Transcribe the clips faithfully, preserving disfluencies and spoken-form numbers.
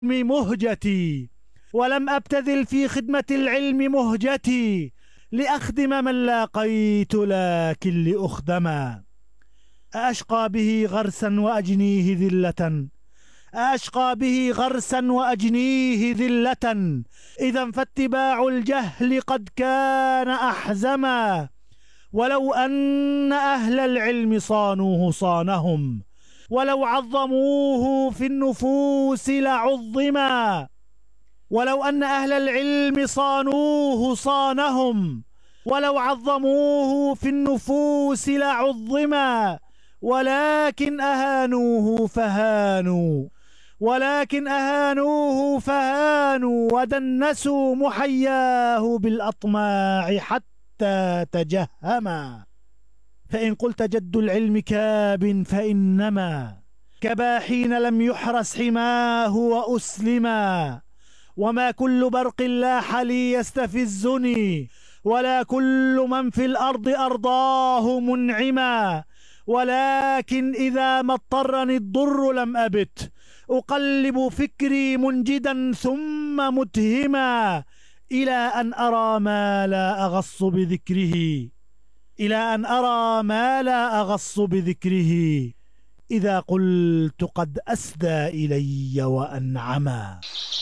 مهجتي، ولم أبتذل في خدمة العلم مهجتي لأخدم من لاقيت لكن لأخدما. أشقى به غرسا وأجنيه ذلة، أشقى به غرسا وأجنيه ذلة، إذا فاتباع الجهل قد كان أحزما. ولو أن أهل العلم صانوه صانهم، ولو عظموه في النفوس لعظما. ولو أن أهل العلم صانوه صانهم، ولو عظموه في النفوس لعظما. ولكن أهانوه فهانوا، ولكن أهانوه فهانوا ودنسوا محياه بالأطماع حتى تجهما. فإن قلت جد العلم كاب فإنما كباحين لم يحرس حماه وأسلما. وما كل برق لاح لي يستفزني، ولا كل من في الأرض أرضاه منعما. ولكن إذا ما اضطرني الضر لم أبت أقلب فكري منجدا ثم متهما، إلى أن أرى ما لا أغص بذكره، إلى أن أرى ما لا أغص بذكره، إذا قلت قد أسدى إلي وأنعما.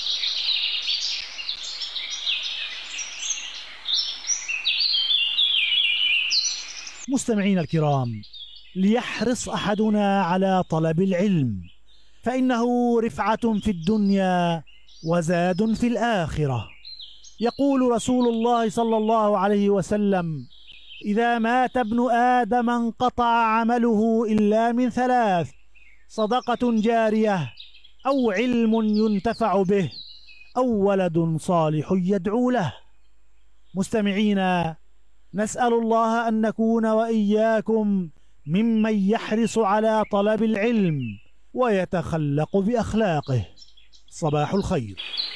مستمعين الكرام، ليحرص أحدنا على طلب العلم، فإنه رفعة في الدنيا وزاد في الآخرة. يقول رسول الله صلى الله عليه وسلم: إذا مات ابن آدم انقطع عمله إلا من ثلاث: صدقة جارية، أو علم ينتفع به، أو ولد صالح يدعو له. مستمعينا، نسأل الله أن نكون وإياكم ممن يحرص على طلب العلم ويتخلق بأخلاقه. صباح الخير.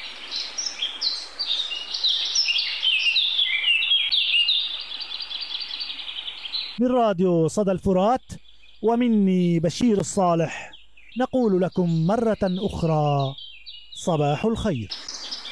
من راديو صدى الفرات ومني بشير الصالح نقول لكم مرة أخرى صباح الخير.